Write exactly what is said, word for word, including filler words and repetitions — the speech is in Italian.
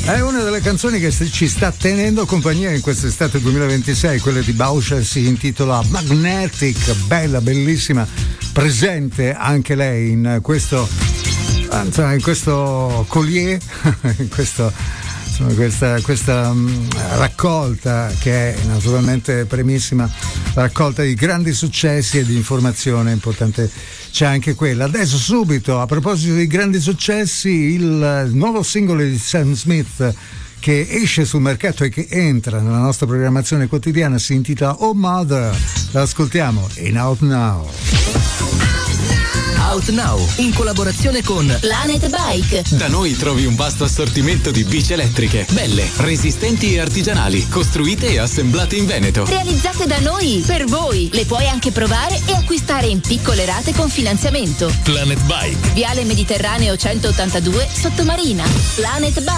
È una delle canzoni che ci sta tenendo compagnia in quest'estate duemilaventisei, quella di Bauscher, si intitola Magnetic, bella, bellissima, presente anche lei in questo, in questo collier, in questo, insomma, questa, questa um, raccolta che è naturalmente primissima, raccolta di grandi successi e di informazione importante. C'è anche quella. Adesso subito, a proposito di grandi successi, il nuovo singolo di Sam Smith che esce sul mercato e che entra nella nostra programmazione quotidiana si intitola Oh Mother. L'ascoltiamo in Out Now. Out Now, in collaborazione con Planet Bike. Da noi trovi un vasto assortimento di bici elettriche, belle, resistenti e artigianali, costruite e assemblate in Veneto. Realizzate da noi, per voi. Le puoi anche provare e acquistare in piccole rate con finanziamento. Planet Bike. Viale Mediterraneo centottantadue, Sottomarina. Planet Bike.